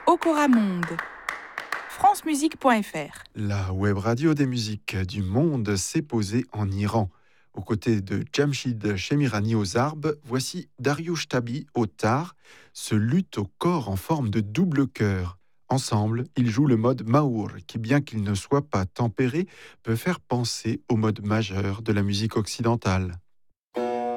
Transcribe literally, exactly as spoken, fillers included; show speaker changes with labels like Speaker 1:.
Speaker 1: Okora Monde. francemusique point f r.
Speaker 2: La web radio des musiques du monde s'est posée en Iran. Aux côtés de Jamshid Shemirani aux arbes, voici Dariush Tabi au tar, ce luth au corps en forme de double cœur. Ensemble, ils jouent le mode maour, qui, bien qu'il ne soit pas tempéré, peut faire penser au mode majeur de la musique occidentale.